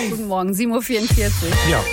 Guten Morgen, 7.44 Uhr. Ja.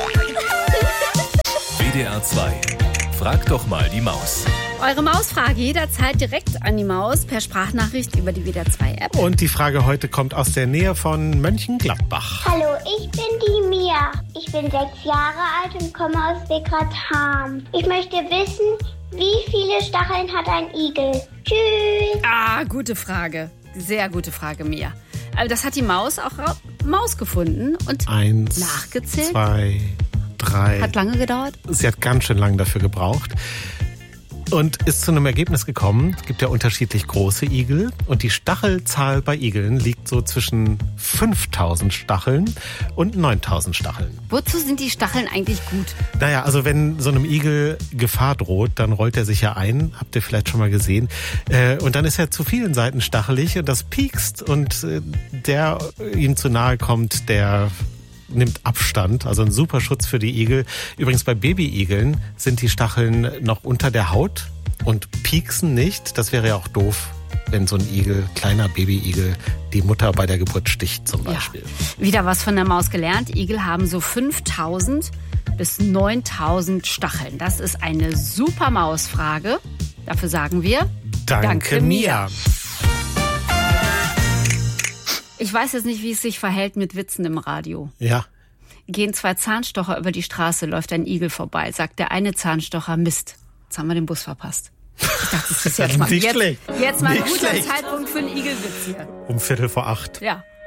WDR 2. Frag doch mal die Maus. Eure Mausfrage jederzeit direkt an die Maus per Sprachnachricht über die WDR 2 App. Und die Frage heute kommt aus der Nähe von Mönchengladbach. Hallo, ich bin die Mia. Ich bin 6 Jahre alt und komme aus Wickertham. Ich möchte wissen, wie viele Stacheln hat ein Igel? Tschüss. Gute Frage. Sehr gute Frage, Mia. Also das hat die Maus auch gefunden und 1, nachgezählt. 2, 3. Hat lange gedauert? Sie hat ganz schön lange dafür gebraucht. Und ist zu einem Ergebnis gekommen. Es gibt ja unterschiedlich große Igel. Und die Stachelzahl bei Igeln liegt so zwischen 5000 Stacheln und 9000 Stacheln. Wozu sind die Stacheln eigentlich gut? Naja, also wenn so einem Igel Gefahr droht, dann rollt er sich ja ein. Habt ihr vielleicht schon mal gesehen. Und dann ist er zu vielen Seiten stachelig und das piekst. Und der ihm zu nahe kommt, der nimmt Abstand, also ein super Schutz für die Igel. Übrigens bei Babyigeln sind die Stacheln noch unter der Haut und pieksen nicht. Das wäre ja auch doof, wenn so ein Igel, kleiner Babyigel, die Mutter bei der Geburt sticht zum Beispiel. Ja. Wieder was von der Maus gelernt. Igel haben so 5000 bis 9000 Stacheln. Das ist eine super Mausfrage. Dafür sagen wir Danke Mia. Ich weiß jetzt nicht, wie es sich verhält mit Witzen im Radio. Ja. Gehen 2 Zahnstocher über die Straße, läuft ein Igel vorbei. Sagt der eine Zahnstocher, Mist, jetzt haben wir den Bus verpasst. Ich dachte, das ist jetzt mal ein guter Zeitpunkt für einen Igelwitz hier. Um 7:45. Ja.